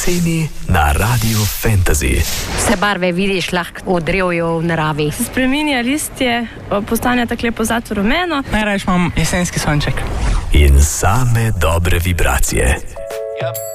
Ceni na Radio Fantasy. Vse barve vidiš, lahko odrejo v naravi. Se spreminja listje, postane tako lepo zato rumeno. Najrajši imam jesenski sonček. In same dobre vibracije.